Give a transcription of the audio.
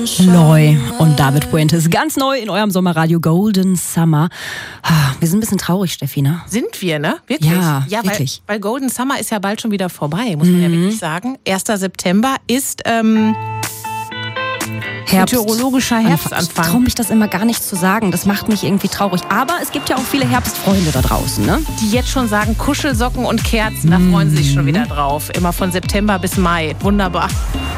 Loy und David Fuentes, ganz neu in eurem Sommerradio Golden Summer. Wir sind ein bisschen traurig, Steffi, ne? Sind wir, ne? Wirklich? Ja, wirklich. Weil Golden Summer ist ja bald schon wieder vorbei, muss man ja wirklich sagen. 1. September ist meteorologischer Herbstanfang. Ich traue mich das immer gar nicht zu sagen, das macht mich irgendwie traurig. Aber es gibt ja auch viele Herbstfreunde da draußen, ne? Die jetzt schon sagen, Kuschelsocken und Kerzen, da freuen sie sich schon wieder drauf. Immer von September bis Mai. Wunderbar.